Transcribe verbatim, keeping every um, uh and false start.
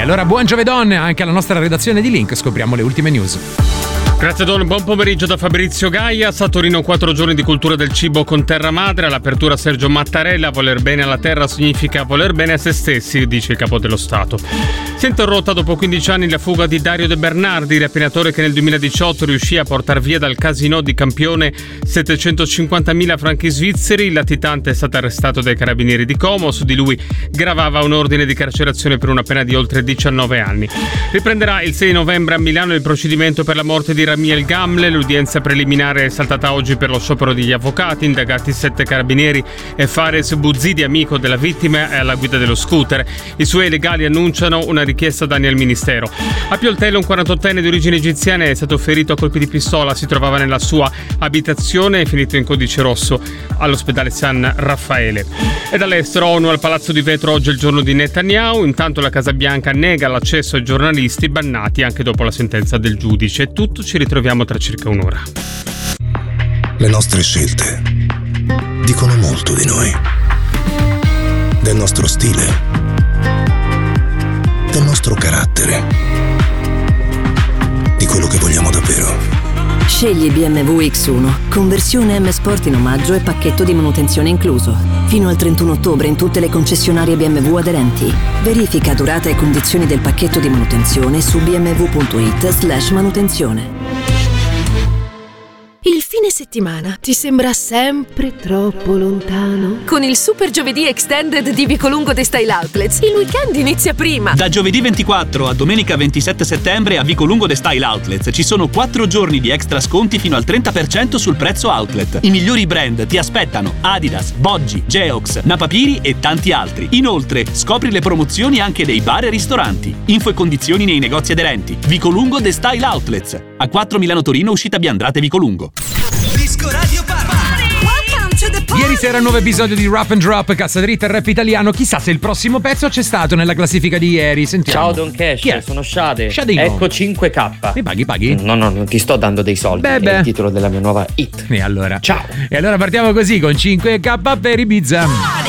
allora buon giovedon anche alla nostra redazione di Link, scopriamo le ultime news. Grazie Don, buon pomeriggio da Fabrizio Gaia. A Torino quattro giorni di cultura del cibo con Terra Madre. All'apertura Sergio Mattarella, voler bene alla terra significa voler bene a se stessi, dice il capo dello Stato. Si è interrotta dopo quindici anni la fuga di Dario De Bernardi, rapinatore che nel duemiladiciotto riuscì a portar via dal casino di Campione settecentocinquantamila franchi svizzeri. Il latitante è stato arrestato dai carabinieri di Como, su di lui gravava un ordine di carcerazione per una pena di oltre diciannove anni. Riprenderà il sei novembre a Milano il procedimento per la morte di Ramiel Gamle. L'udienza preliminare è saltata oggi per lo sciopero degli avvocati, indagati sette carabinieri e Fares Bouzidi, amico della vittima e alla guida dello scooter. I suoi legali annunciano una richiesta danni al ministero. A Pioltello un quarantottenne di origine egiziana è stato ferito a colpi di pistola, si trovava nella sua abitazione, è finito in codice rosso all'ospedale San Raffaele. E dall'estero, ONU al Palazzo di Vetro, oggi è il giorno di Netanyahu. Intanto la Casa Bianca nega l'accesso ai giornalisti bannati anche dopo la sentenza del giudice. È tutto, ci ritroviamo tra circa un'ora. Le nostre scelte dicono molto di noi, del nostro stile, del nostro carattere, di quello che vogliamo davvero. Scegli B M W X uno, conversione M Sport in omaggio e pacchetto di manutenzione incluso. Fino al trentuno ottobre in tutte le concessionarie B M W aderenti. Verifica durata e condizioni del pacchetto di manutenzione su bmw.it slash manutenzione. Il fine settimana ti sembra sempre troppo lontano? Con il Super Giovedì Extended di Vicolungo The Style Outlets, il weekend inizia prima. Da giovedì ventiquattro a domenica ventisette settembre a Vicolungo The Style Outlets ci sono quattro giorni di extra sconti fino al trenta per cento sul prezzo outlet. I migliori brand ti aspettano: Adidas, Boggi, Geox, Napapiri e tanti altri. Inoltre, scopri le promozioni anche nei bar e ristoranti. Info e condizioni nei negozi aderenti. Vicolungo The Style Outlets. A quattro Milano Torino, uscita Biandrate Vicolungo. Disco Radio Party. Ieri sera un nuovo episodio di Rap and Drop, cassa dritta il rap italiano. Chissà se il prossimo pezzo c'è stato nella classifica di ieri. Sentiamo. Ciao Don Cash, Chi è? sono Shade. Shadino. Ecco cinque K. Mi paghi, paghi? No, no, non ti sto dando dei soldi. Beh, È beh. il titolo della mia nuova hit. E allora? Ciao. E allora partiamo così con cinque K per Ibiza.